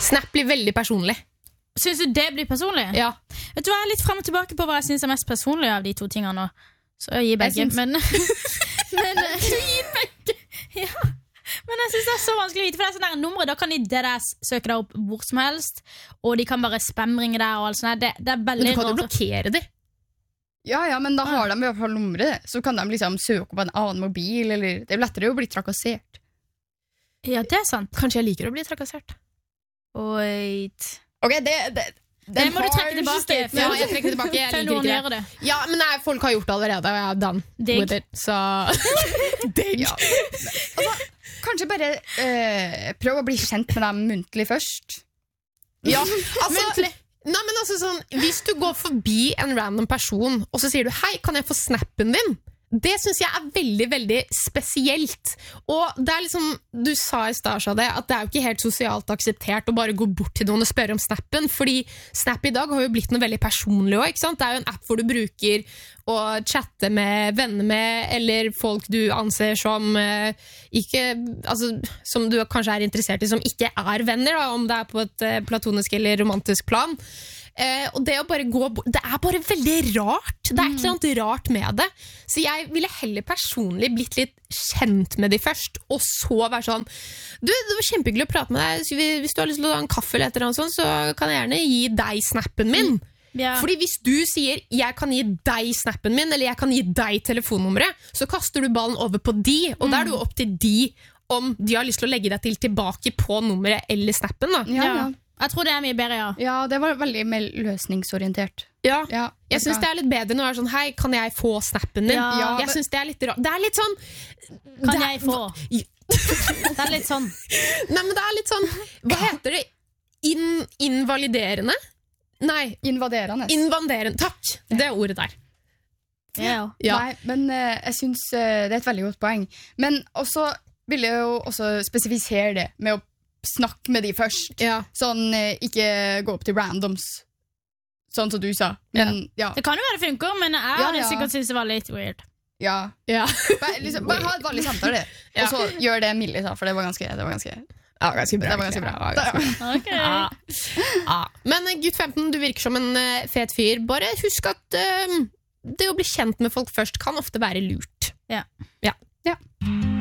Snap blir veldig personlig. Synes du det blir personlig? Ja. Vet du hva, jeg er litt frem og tilbake på hva jeg synes er mest personlig av de to tingene nå. Så jeg gir begge, men du gir begge? Ja. Men jeg synes det er så vanskelig å vite, for det er sånne der numre, da kan de søke deg opp hvor som helst, og de kan bare spamringe deg og alt sånt. Det er veldig Men du kan jo blokkere det. Ja, men da har de i hvert fall nummeret. Så kan de liksom søke på en annen mobil, eller det er lettere å bli trakassert. Ja, det er sant. Kanskje jeg liker å bli trakassert. Wait. Ok, det må du trekke tilbake. Ja, jeg trekker tilbake. Jeg liker ikke det. Ja, men folk har gjort det allerede, og jeg er done with it. Så Digg. Ja. Altså, kanskje bare prøv å bli kjent med dem muntlig først. Ja, altså Nei, men altså sånn, hvis du går forbi en random person, og så sier du, hei, kan jeg få snappen din? Det synes jeg er veldig, veldig spesielt. Og det er liksom, du sa i stad, at det er jo ikke helt sosialt akseptert å bare gå bort til noen og spørre om snappen, fordi Snap i dag har jo blitt noe veldig personlig også, ikke sant? Det er jo en app hvor du bruker å chatte med venner med, eller folk du anser som ikke, altså, som du kanskje er interessert i, som ikke er venner, da, om det er på et platonisk eller romantisk plan. Og det å bare gå bort, det er bare veldig rart. Det er et eller annet rart med det. Så jeg ville heller personlig blitt litt kjent med de først, og så være sånn, du, det var kjempehyggelig å prate med deg. Hvis du har lyst til å ha en kaffe eller et eller annet sånt, så kan jeg gjerne gi deg snappen min. Ja. Fordi hvis du sier, jeg kan gi deg snappen min, eller jeg kan gi deg telefonnummeret, så kaster du ballen over på de, og da er det jo opp til de om de har lyst til å legge deg til tilbake på nummeret eller snappen da. Ja. Jeg tror det er mye bedre, ja. Ja, det var veldig mer løsningsorientert. Ja, jeg synes det er litt bedre når det er sånn, hei, kan jeg få snappen din? Ja. Jeg synes det er litt rart. Det er litt sånn... Kan jeg få? Det er litt sånn... Nei, men det er litt sånn... Hva heter det? Invaliderende? Nei. Invaderende. Takk, det er ordet der. Ja. Nei, men jeg synes det er et veldig godt poeng. Men også vil jeg jo også spesifisere det med å snakke med de først. Ja. Sånn, ikke gå opp til randoms. Sånn som du sa. Men, ja. Det kan jo være det funker, men jeg hadde sikkert syntes det var litt weird. Ja. Bare ha et vanlig samtale, og så gjør det Millie sa, for det var ganske bra. Det var ganske bra. Okay. Men gutt 15, du virker som en fet fyr. Bare husk at det å bli kjent med folk først kan ofte være lurt. Ja.